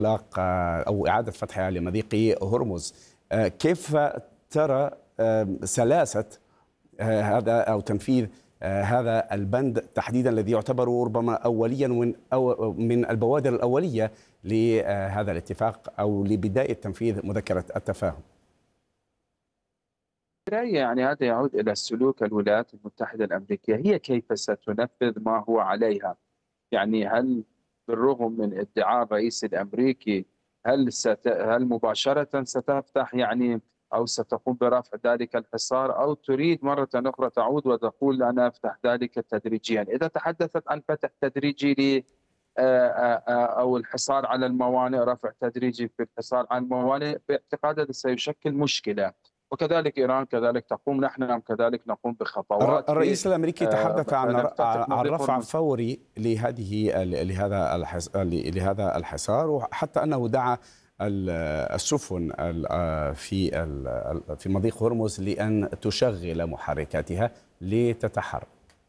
إغلاق أو إعادة فتحها لمضيق هرمز. كيف ترى سلاسة هذا أو تنفيذ هذا البند تحديدا الذي يعتبر ربما أوليا من البوادر الأولية لهذا الاتفاق أو لبداية تنفيذ مذكرة التفاهم؟ برأيي يعني هذا يعود إلى سلوك الولايات المتحدة الأمريكية، هي كيف ستنفذ ما هو عليها. يعني هل بالرغم من ادعاء الرئيس الأمريكي هل مباشرة ستفتح يعني أو ستقوم برفع ذلك الحصار، أو تريد مرة أخرى تعود وتقول أنا أفتح ذلك تدريجيا؟ إذا تحدثت عن فتح تدريجي أو الحصار على الموانئ، رفع تدريجي في الحصار على الموانئ، باعتقادي هذا سيشكل مشكلة. وكذلك إيران كذلك تقوم، نحن كذلك نقوم بخطوات. الرئيس الأمريكي تحدث عن رفع فوري فوري لهذا الحصار، وحتى أنه دعا السفن في مضيق هرمز لأن تشغل محركاتها لتتحرك.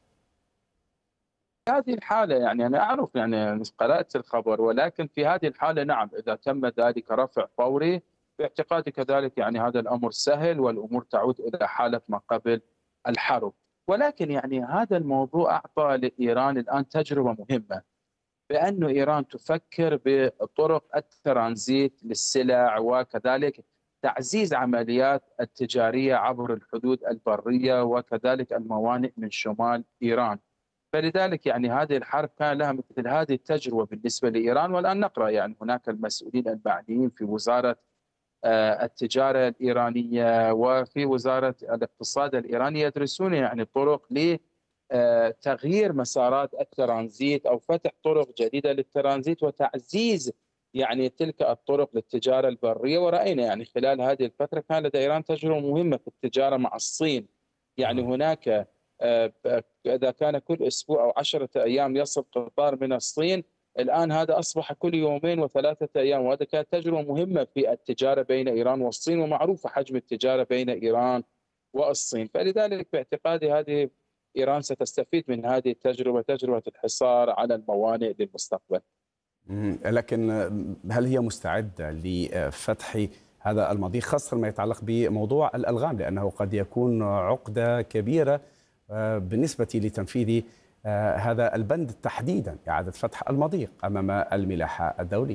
في هذه الحالة يعني أنا أعرف، يعني قرأت الخبر، ولكن في هذه الحالة نعم، إذا تم ذلك رفع فوري باعتقادي كذلك يعني هذا الأمر سهل، والأمور تعود إلى حالة ما قبل الحرب. ولكن يعني هذا الموضوع أعطى لإيران الآن تجربة مهمة، بأن إيران تفكر بطرق الترانزيت للسلع، وكذلك تعزيز عمليات التجارية عبر الحدود البرية وكذلك الموانئ من شمال إيران. فلذلك يعني هذه الحرب كان لها مثل هذه التجربة بالنسبة لإيران. والآن نقرأ يعني هناك المسؤولين المعنيين في وزارة التجارة الإيرانية وفي وزارة الاقتصاد الإيرانية يدرسون يعني طرق لتغيير مسارات الترانزيت أو فتح طرق جديدة للترانزيت وتعزيز يعني تلك الطرق للتجارة البرية. ورأينا يعني خلال هذه الفترة كان لدى إيران تجربة مهمة في التجارة مع الصين. يعني هناك إذا كان كل أسبوع أو 10 أيام يصل قطار من الصين، الآن هذا أصبح كل يومين و3 أيام، وهذا كانت تجربة مهمة في التجارة بين إيران والصين، ومعروفة حجم التجارة بين إيران والصين. فلذلك باعتقادي هذه إيران ستستفيد من هذه التجربة، تجربة الحصار على الموانئ للمستقبل. لكن هل هي مستعدة لفتح هذا المضيق، خاصة ما يتعلق بموضوع الألغام، لأنه قد يكون عقدة كبيرة بالنسبة لتنفيذ هذا البند تحديدا، إعادة فتح المضيق أمام الملاحة الدولي؟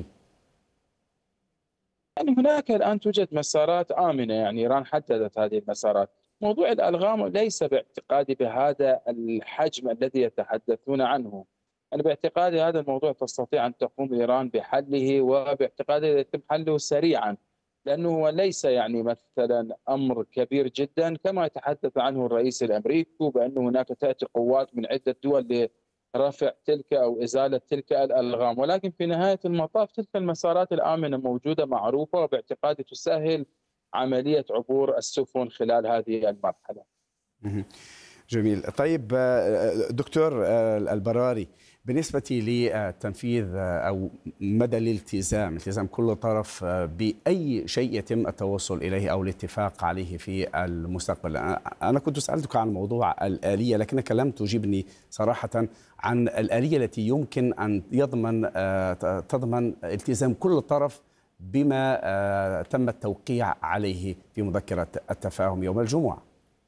يعني هناك الآن توجد مسارات آمنة، يعني إيران حددت هذه المسارات. موضوع الألغام ليس باعتقادي بهذا الحجم الذي يتحدثون عنه. أنا باعتقادي هذا الموضوع تستطيع أن تقوم إيران بحله، وباعتقادي يتم حله سريعا، لأنه هو ليس يعني مثلا أمر كبير جدا كما يتحدث عنه الرئيس الأمريكي، بأن هناك تأتي قوات من عدة دول لرفع تلك أو إزالة تلك الألغام. ولكن في نهاية المطاف تلك المسارات الآمنة موجودة معروفة، وباعتقادي تسهل عملية عبور السفن خلال هذه المرحلة. جميل. طيب دكتور البراري، بالنسبة لتنفيذ أو مدى التزام كل طرف بأي شيء يتم التوصل إليه أو الاتفاق عليه في المستقبل، أنا كنت سألتك عن موضوع الآلية لكنك لم تجيبني صراحة عن الآلية التي يمكن أن تضمن التزام كل طرف بما تم التوقيع عليه في مذكرة التفاهم يوم الجمعة.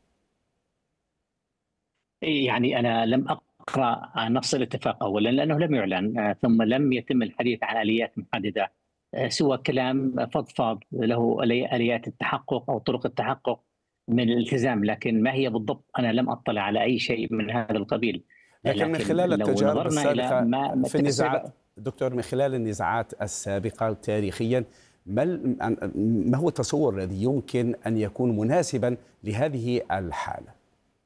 يعني أنا لم أقرأ نص الاتفاق أولا لأنه لم يعلن، ثم لم يتم الحديث عن آليات محددة، سوى كلام فضفاض له آليات التحقق أو طرق التحقق من الالتزام، لكن ما هي بالضبط أنا لم أطلع على أي شيم من هذا القبيل. لكن من خلال التجارب السابقة في النزاعات دكتور، من خلال النزاعات السابقة تاريخيا، ما هو التصور الذي يمكن أن يكون مناسبا لهذه الحالة؟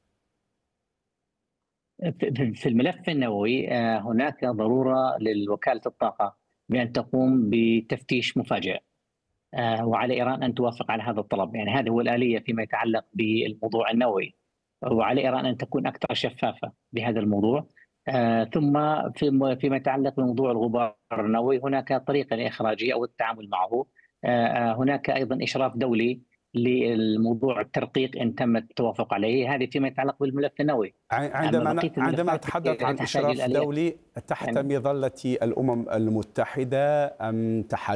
في الملف النووي هناك ضرورة لوكالة الطاقة بأن تقوم بتفتيش مفاجئ، وعلى إيران أن توافق على هذا الطلب. يعني هذه هو الآلية فيما يتعلق بالموضوع النووي، وعلى إيران أن تكون أكثر شفافة بهذا الموضوع. ثم فيما يتعلق بموضوع الغبار النووي هناك طريقة لإخراجه أو التعامل معه. هناك أيضا إشراف دولي للموضوع الترقيق إن تم التوافق عليه، هذه فيما يتعلق بالملف النووي. عندما نتحدث عن إشراف دولي تحت مظلة الأمم المتحدة أم تحت